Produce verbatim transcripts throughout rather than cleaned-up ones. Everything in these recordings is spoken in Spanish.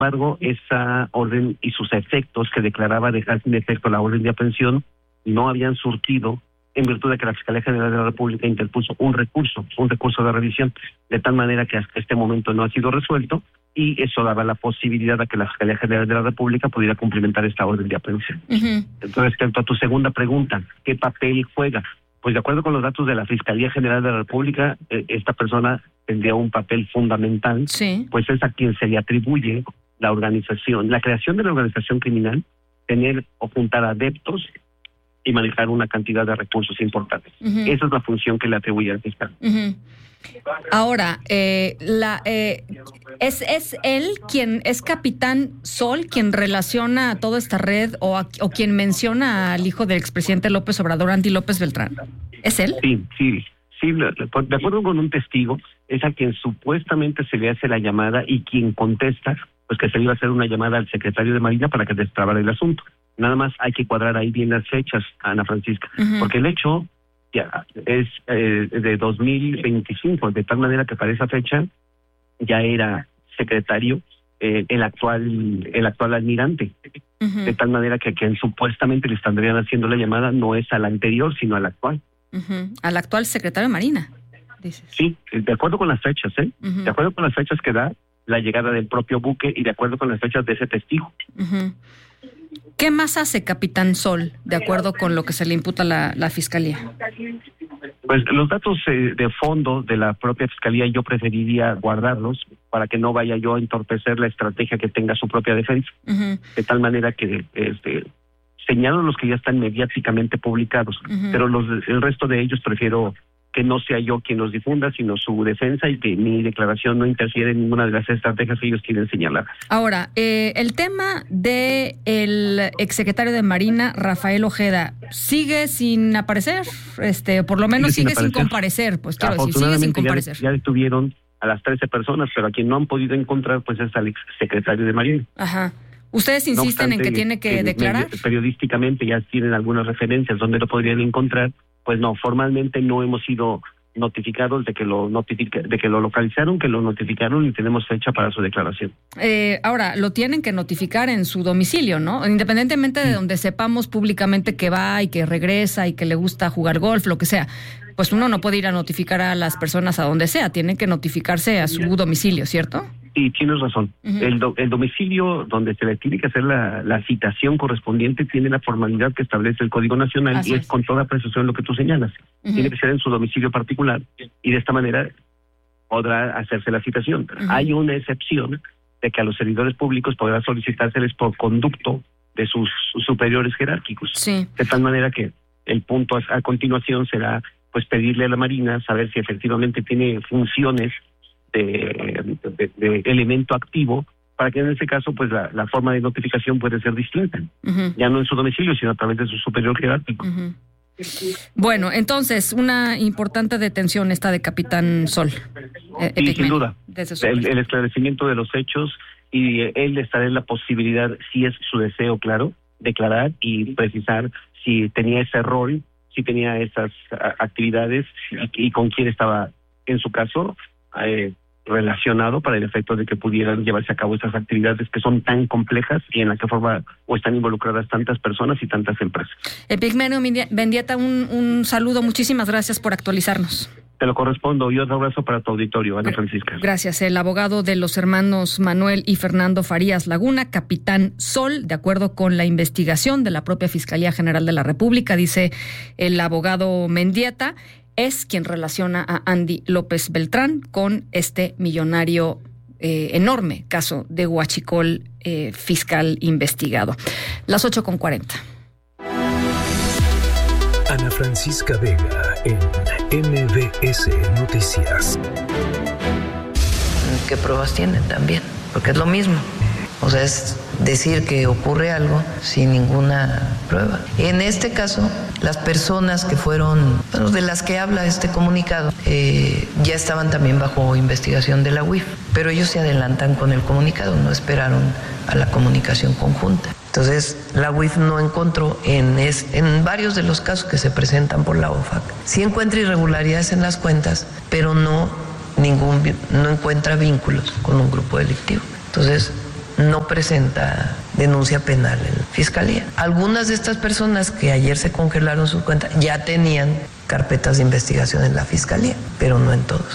embargo, esa orden y sus efectos que declaraba dejar sin efecto la orden de aprehensión no habían surtido, en virtud de que la Fiscalía General de la República interpuso un recurso, un recurso de revisión, de tal manera que hasta este momento no ha sido resuelto, y eso daba la posibilidad de que la Fiscalía General de la República pudiera cumplimentar esta orden de aprehensión. Uh-huh. Entonces, respecto a tu segunda pregunta, ¿qué papel juega? Pues de acuerdo con los datos de la Fiscalía General de la República, eh, esta persona tendría un papel fundamental, sí. Pues es a quien se le atribuye la organización, la creación de la organización criminal, tener o juntar adeptos y manejar una cantidad de recursos importantes. Uh-huh. Esa es la función que le atribuye al fiscal. Uh-huh. Ahora, eh, la eh, ¿es, ¿es él quien es Capitán Sol, quien relaciona a toda esta red o, a, o quien menciona al hijo del expresidente López Obrador, Andy López Beltrán? ¿Es él? Sí, sí, sí. De acuerdo con un testigo, es a quien supuestamente se le hace la llamada y quien contesta, pues que se le iba a hacer una llamada al secretario de Marina para que destrabara el asunto. Nada más hay que cuadrar ahí bien las fechas, Ana Francisca, uh-huh. Porque el hecho ya es eh, de dos mil veinticinco, de tal manera que para esa fecha ya era secretario eh, el actual el actual almirante, uh-huh. De tal manera que a quien supuestamente le estarían haciendo la llamada no es al anterior, sino al actual. Uh-huh. Al actual secretario de Marina, dices. Sí, de acuerdo con las fechas, ¿eh? Uh-huh. De acuerdo con las fechas que da la llegada del propio buque y de acuerdo con las fechas de ese testigo. Uh-huh. ¿Qué más hace Capitán Sol, de acuerdo con lo que se le imputa a la, la Fiscalía? Pues los datos eh, de fondo de la propia Fiscalía yo preferiría guardarlos para que no vaya yo a entorpecer la estrategia que tenga su propia defensa. Uh-huh. De tal manera que este, señalo los que ya están mediáticamente publicados, uh-huh. Pero los, el resto de ellos prefiero que no sea yo quien los difunda, sino su defensa y que mi declaración no interfiere en ninguna de las estrategias que ellos quieren señalar. Ahora, eh, el tema de el exsecretario de Marina, Rafael Ojeda, ¿sigue sin aparecer? Este, por lo menos sigue, sigue sin comparecer, pues quiero decir, sigue sin comparecer. Ya, ya detuvieron a las trece personas, pero a quien no han podido encontrar, pues es al exsecretario de Marina. Ajá. ¿Ustedes insisten no obstante, en que tiene que eh, declarar? Periodísticamente ya tienen algunas referencias donde lo podrían encontrar. Pues no, formalmente no hemos sido notificados de que lo notifica, de que lo localizaron, que lo notificaron y tenemos fecha para su declaración. Eh, ahora, lo tienen que notificar en su domicilio, ¿no? Independientemente de donde sepamos públicamente que va y que regresa y que le gusta jugar golf, lo que sea, pues uno no puede ir a notificar a las personas a donde sea, tienen que notificarse a su domicilio, ¿cierto? Sí, tienes razón. Uh-huh. El, do, el domicilio donde se le tiene que hacer la, la citación correspondiente tiene la formalidad que establece el Código Nacional. Así y es, es con toda precisión lo que tú señalas. Uh-huh. Tiene que ser en su domicilio particular y de esta manera podrá hacerse la citación. Uh-huh. Hay una excepción de que a los servidores públicos podrá solicitárseles por conducto de sus, sus superiores jerárquicos. Sí. De tal manera que el punto a, a continuación será pues pedirle a la Marina saber si efectivamente tiene funciones De, de, de elemento activo, para que en ese caso pues la, la forma de notificación puede ser distinta, uh-huh. Ya no en su domicilio, sino a través de su superior jerárquico. Uh-huh. Bueno, entonces, una importante detención esta de Capitán Sol. Eh, sí, sin duda. El, el esclarecimiento de los hechos y él estará en la posibilidad, si es su deseo, claro, declarar y precisar si tenía ese rol, si tenía esas actividades y, y con quién estaba, en su caso, eh, relacionado para el efecto de que pudieran llevarse a cabo esas actividades que son tan complejas y en la que forma o están involucradas tantas personas y tantas empresas. Epigmenio Mendieta, un, un saludo, muchísimas gracias por actualizarnos. Te lo correspondo y otro abrazo para tu auditorio, Ana Francisca. Gracias. El abogado de los hermanos Manuel y Fernando Farías Laguna, Capitán Sol, de acuerdo con la investigación de la propia Fiscalía General de la República, dice el abogado Mendieta, es quien relaciona a Andy López Beltrán con este millonario eh, enorme caso de huachicol eh, fiscal investigado. Las ocho con cuarenta. Ana Francisca Vega en M B S Noticias. ¿Qué pruebas tienen también? Porque es lo mismo. O sea, es decir que ocurre algo sin ninguna prueba. En este caso, las personas que fueron, bueno, de las que habla este comunicado, eh, ya estaban también bajo investigación de la U I F, pero ellos se adelantan con el comunicado, no esperaron a la comunicación conjunta. Entonces, la U I F no encontró, en, es, en varios de los casos que se presentan por la O F A C, sí encuentra irregularidades en las cuentas, pero no, ningún, no encuentra vínculos con un grupo delictivo. Entonces, no presenta denuncia penal en la Fiscalía. Algunas de estas personas que ayer se congelaron su cuenta ya tenían carpetas de investigación en la Fiscalía, pero no en todos.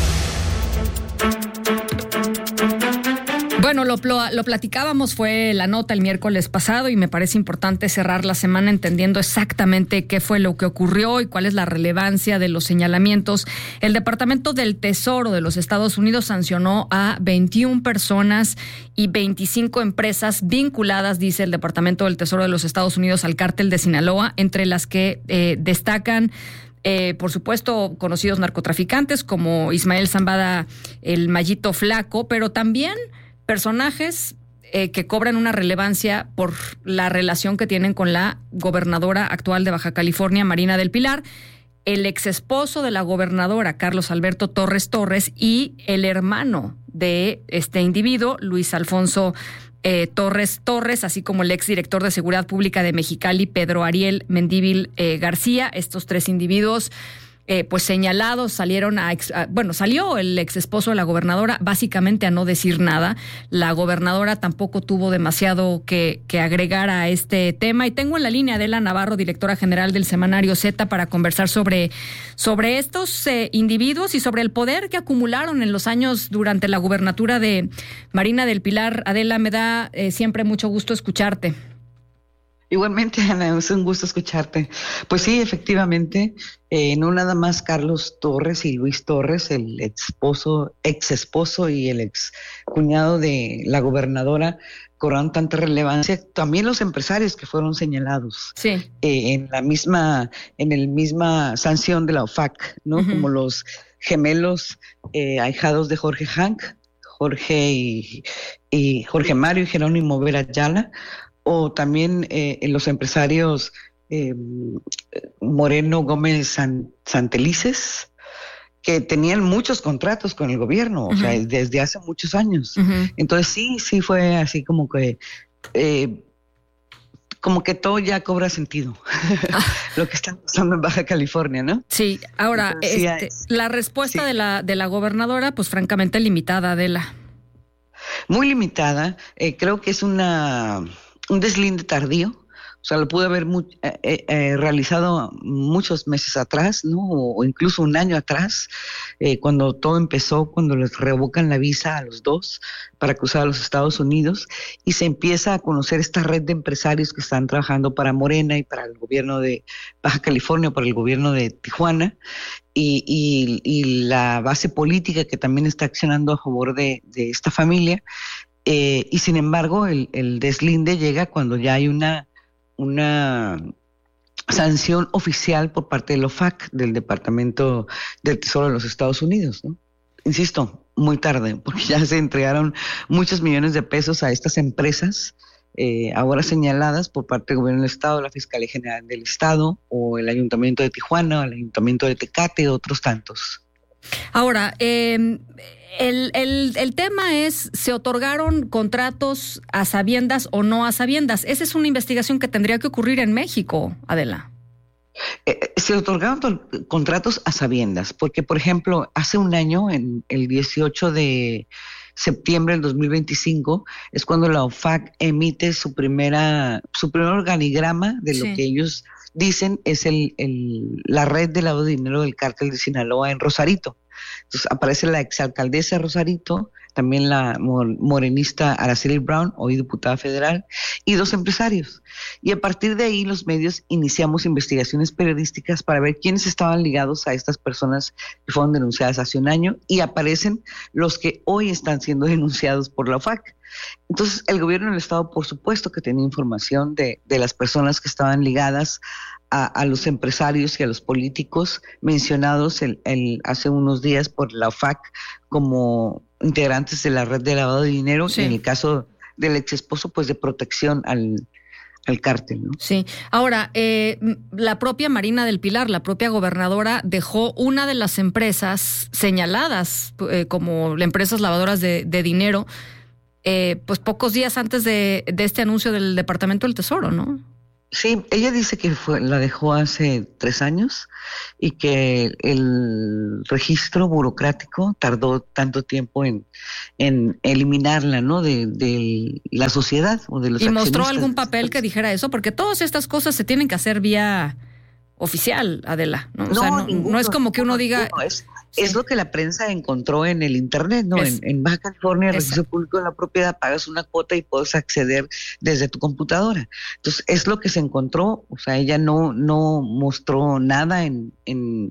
Bueno, lo, lo, lo platicábamos, fue la nota el miércoles pasado y me parece importante cerrar la semana entendiendo exactamente qué fue lo que ocurrió y cuál es la relevancia de los señalamientos. El Departamento del Tesoro de los Estados Unidos sancionó a veintiuna personas y veinticinco empresas vinculadas, dice el Departamento del Tesoro de los Estados Unidos, al cártel de Sinaloa, entre las que eh, destacan Eh, por supuesto, conocidos narcotraficantes como Ismael Zambada, el Mayito Flaco, pero también personajes eh, que cobran una relevancia por la relación que tienen con la gobernadora actual de Baja California, Marina del Pilar, el exesposo de la gobernadora, Carlos Alberto Torres Torres, y el hermano de este individuo, Luis Alfonso Eh, Torres Torres, así como el exdirector de Seguridad Pública de Mexicali, Pedro Ariel Mendívil eh, García. Estos tres individuos eh, pues señalados salieron a, ex, a, bueno, salió el ex esposo de la gobernadora básicamente a no decir nada. La gobernadora tampoco tuvo demasiado que, que agregar a este tema. Y tengo en la línea a Adela Navarro, directora general del semanario Z, para conversar sobre, sobre estos eh, individuos y sobre el poder que acumularon en los años durante la gubernatura de Marina del Pilar. Adela, me da eh, siempre mucho gusto escucharte. Igualmente, Ana, es un gusto escucharte. Pues sí, efectivamente, eh, no nada más Carlos Torres y Luis Torres, el ex esposo, ex esposo y el ex cuñado de la gobernadora, cobraron tanta relevancia. También los empresarios que fueron señalados sí. eh, en la misma, en el misma sanción de la O F A C, ¿no? Uh-huh. Como los gemelos eh, ahijados de Jorge Hank, Jorge y, y Jorge Mario y Jerónimo Vera Ayala. O también eh, los empresarios eh, Moreno Gómez San, Santelices, que tenían muchos contratos con el gobierno, uh-huh. o sea, desde hace muchos años. Uh-huh. Entonces sí, sí fue así como que, eh, como que todo ya cobra sentido, ah. lo que está pasando en Baja California, ¿no? Sí, ahora, Entonces, este, sí, la respuesta sí. de la de la gobernadora, pues francamente limitada, Adela. Muy limitada, eh, creo que es una... un deslinde tardío, o sea, lo pude haber mu- eh, eh, realizado muchos meses atrás, ¿no? O, o incluso un año atrás, eh, cuando todo empezó, cuando les revocan la visa a los dos para cruzar a los Estados Unidos y se empieza a conocer esta red de empresarios que están trabajando para Morena y para el gobierno de Baja California, para el gobierno de Tijuana, y, y, y la base política que también está accionando a favor de, de esta familia. Eh, y sin embargo, el, el deslinde llega cuando ya hay una, una sanción oficial por parte del O F A C, del Departamento del Tesoro de los Estados Unidos, ¿no? Insisto, muy tarde, porque ya se entregaron muchos millones de pesos a estas empresas, eh, ahora señaladas por parte del Gobierno del Estado, la Fiscalía General del Estado, o el Ayuntamiento de Tijuana, o el Ayuntamiento de Tecate, otros tantos. Ahora, eh... El, el, el tema es, ¿se otorgaron contratos a sabiendas o no a sabiendas? Esa es una investigación que tendría que ocurrir en México, Adela. Eh, se otorgaron to- contratos a sabiendas, porque, por ejemplo, hace un año, en el dieciocho de septiembre del dos mil veinticinco, es cuando la O F A C emite su primera, su primer organigrama de lo sí. que ellos dicen es el, el, la red de lavado de dinero del cártel de Sinaloa en Rosarito. Entonces aparece la exalcaldesa de Rosarito, también la morenista Araceli Brown, hoy diputada federal, y dos empresarios. Y a partir de ahí los medios iniciamos investigaciones periodísticas para ver quiénes estaban ligados a estas personas que fueron denunciadas hace un año, y aparecen los que hoy están siendo denunciados por la O F A C. Entonces el gobierno del Estado, por supuesto que tenía información de, de las personas que estaban ligadas A, a los empresarios y a los políticos mencionados el, el, hace unos días por la O F A C como integrantes de la red de lavado de dinero, sí. y en el caso del ex esposo, pues de protección al, al cártel, ¿no? Sí. Ahora, eh, la propia Marina del Pilar, la propia gobernadora, dejó una de las empresas señaladas eh, como empresas lavadoras de, de dinero, eh, pues pocos días antes de, de este anuncio del Departamento del Tesoro, ¿no? Sí, ella dice que fue, la dejó hace tres años y que el registro burocrático tardó tanto tiempo en, en eliminarla, ¿no? De, de la sociedad o de los ¿Y mostró accionistas. algún papel que dijera eso? Porque todas estas cosas se tienen que hacer vía oficial, Adela, ¿no? O No, sea, no, ninguno, no es como que uno ninguno, diga... ninguno. Es, sí. es lo que la prensa encontró en el internet, ¿no? Es, en, en Baja California, el esa. registro público de la propiedad, pagas una cuota y puedes acceder desde tu computadora. Entonces, es lo que se encontró. O sea, ella no, no mostró nada en, en,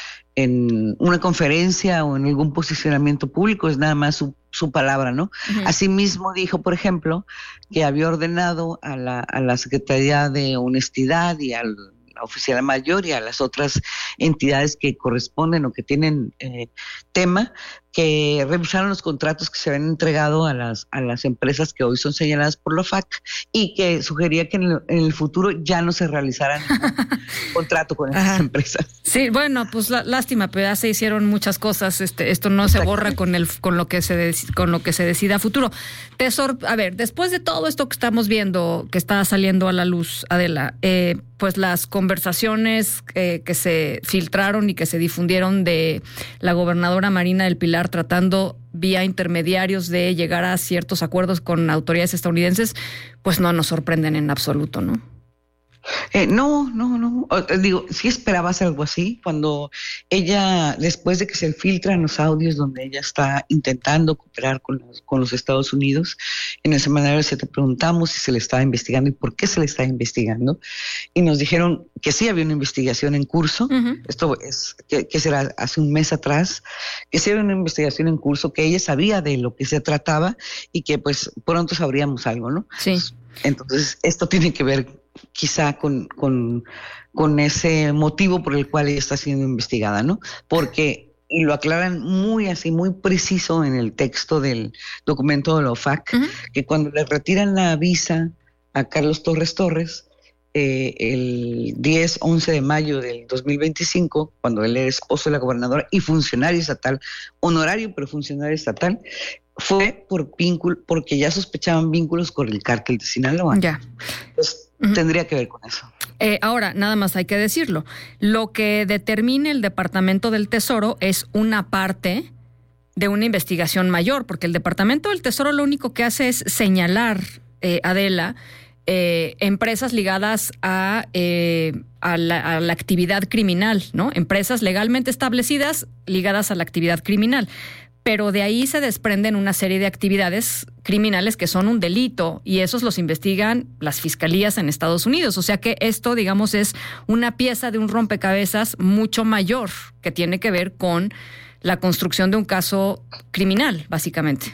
en una conferencia o en algún posicionamiento público, es nada más su, su palabra, ¿no? Uh-huh. Asimismo dijo, por ejemplo, que había ordenado a la, a la Secretaría de Honestidad y al oficial mayor y a las otras entidades que corresponden o que tienen eh, tema, que revisaron los contratos que se habían entregado a las a las empresas que hoy son señaladas por la O F A C y que sugería que en el, en el futuro ya no se realizara ningún contrato con esas empresas. Sí, bueno, pues la, lástima, pero ya se hicieron muchas cosas. Este, esto no se borra con el con lo que se de, con lo que se decida a futuro. Tesor, a ver, después de todo esto que estamos viendo, que está saliendo a la luz, Adela, eh, pues las conversaciones eh, que se filtraron y que se difundieron de la gobernadora Marina del Pilar tratando vía intermediarios de llegar a ciertos acuerdos con autoridades estadounidenses, pues no nos sorprenden en absoluto, ¿no? Eh, no, no, no. Digo, sí esperabas algo así cuando ella, después de que se filtran los audios donde ella está intentando cooperar con los, con los Estados Unidos, en el semanario se te preguntamos si se le estaba investigando y por qué se le estaba investigando, y nos dijeron que sí había una investigación en curso. Uh-huh. Esto es, que, que será hace un mes atrás, que sí había una investigación en curso, que ella sabía de lo que se trataba y que pues pronto sabríamos algo, ¿no? Sí. Entonces, esto tiene que ver quizá con, con, con ese motivo por el cual ella está siendo investigada, ¿no? Porque, y lo aclaran muy así, muy preciso en el texto del documento de la O F A C, uh-huh. que cuando le retiran la visa a Carlos Torres Torres, eh, el diez, once de mayo del dos mil veinticinco, cuando él era esposo de la gobernadora y funcionario estatal, honorario pero funcionario estatal, fue por vínculo, porque ya sospechaban vínculos con el cártel de Sinaloa. Ya. Entonces, uh-huh. tendría que ver con eso. Eh, ahora, nada más hay que decirlo. Lo que determine el Departamento del Tesoro es una parte de una investigación mayor, porque el Departamento del Tesoro lo único que hace es señalar, eh, Adela, eh, empresas ligadas a, eh, a, la, a la actividad criminal, ¿no? Empresas legalmente establecidas ligadas a la actividad criminal. Pero de ahí se desprenden una serie de actividades criminales que son un delito y esos los investigan las fiscalías en Estados Unidos. O sea que esto, digamos, es una pieza de un rompecabezas mucho mayor que tiene que ver con la construcción de un caso criminal, básicamente.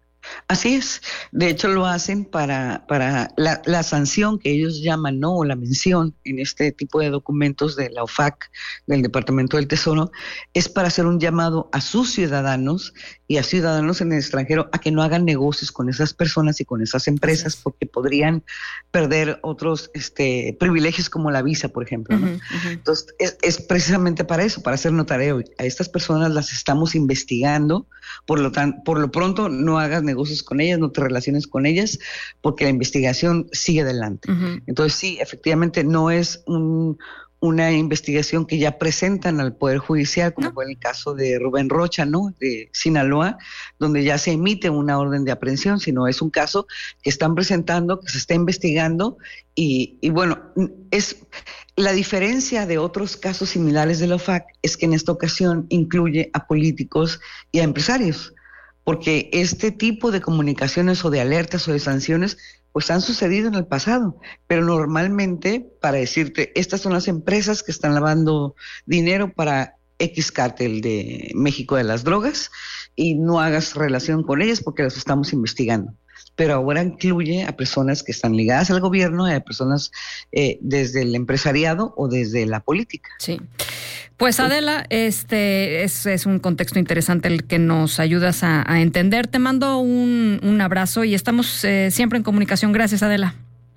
Así es. De hecho, lo hacen para, para la, la sanción que ellos llaman, ¿no? O la mención en este tipo de documentos de la O F A C, del Departamento del Tesoro, es para hacer un llamado a sus ciudadanos y a ciudadanos en el extranjero a que no hagan negocios con esas personas y con esas empresas porque podrían perder otros este, privilegios como la visa, por ejemplo, ¿no? Uh-huh, uh-huh. Entonces, es, es precisamente para eso, para hacer notareo. A estas personas las estamos investigando, por lo, tan, por lo pronto no hagas negocios con ellas, no te relaciones con ellas, porque la investigación sigue adelante. Uh-huh. Entonces, sí, efectivamente no es un... una investigación que ya presentan al Poder Judicial, como no. fue en el caso de Rubén Rocha, ¿no? De Sinaloa, donde ya se emite una orden de aprehensión, sino es un caso que están presentando, que se está investigando y, y bueno, es la diferencia de otros casos similares de la O F A C es que en esta ocasión incluye a políticos y a empresarios, porque este tipo de comunicaciones o de alertas o de sanciones pues han sucedido en el pasado, pero normalmente para decirte, estas son las empresas que están lavando dinero para X cártel de México de las drogas y no hagas relación con ellas porque las estamos investigando. Pero ahora incluye a personas que están ligadas al gobierno y a personas eh, desde el empresariado o desde la política. Sí. Pues Adela, este es, es un contexto interesante el que nos ayudas a, a entender. Te mando un, un abrazo y estamos eh, siempre en comunicación. Gracias, Adela.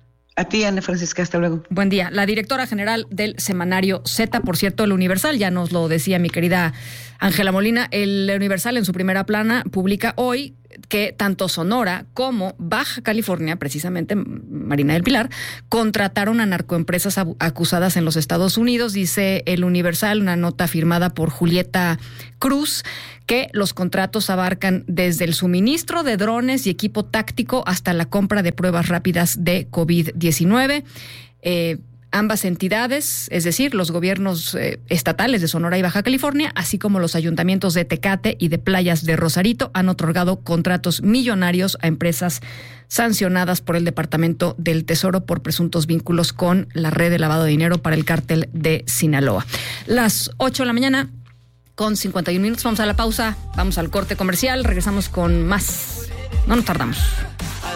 A ti, Ana Francisca, hasta luego. Buen día. La directora general del semanario Z, por cierto, el Universal, ya nos lo decía mi querida Ángela Molina, el Universal en su primera plana publica hoy que tanto Sonora como Baja California, precisamente Marina del Pilar, contrataron a narcoempresas acusadas en los Estados Unidos. Dice El Universal, una nota firmada por Julieta Cruz, que los contratos abarcan desde el suministro de drones y equipo táctico hasta la compra de pruebas rápidas de COVID diecinueve. Eh, Ambas entidades, es decir, los gobiernos eh, estatales de Sonora y Baja California, así como los ayuntamientos de Tecate y de Playas de Rosarito, han otorgado contratos millonarios a empresas sancionadas por el Departamento del Tesoro por presuntos vínculos con la red de lavado de dinero para el cártel de Sinaloa. Las ocho de la mañana con cincuenta y un minutos. Vamos a la pausa, vamos al corte comercial, regresamos con más. No nos tardamos.